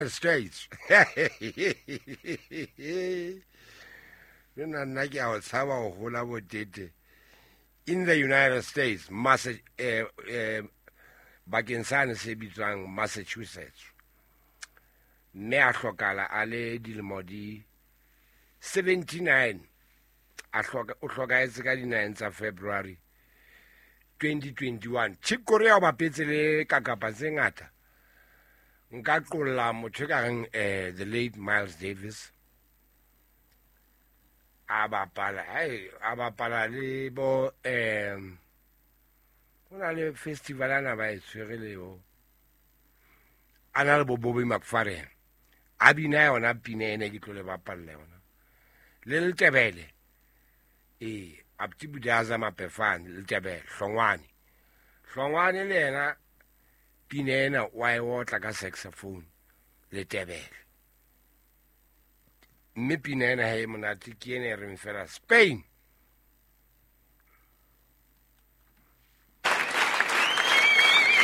States. In the United States, bakeng sane se bitswang Massachusetts, mme a hlokala a le dilemo di 79 o hlokahetse ka di-9 tsa February 2021. Chick Corea o bapetse le kakapa tse ngata. Nka qolla motho ka reng the late Miles Davis a bapala le bo ona le festival ana ba e tshwere leo ana le bo Bobby McFerrin a bina yona pinene ke tlo le bapalla yona le Letebele Abtibudaza Mapefane Letebele Hlongwane le yena pinena wa e wotla ka saxophone Letebele mme pinena he monate ke ene re mfela Spain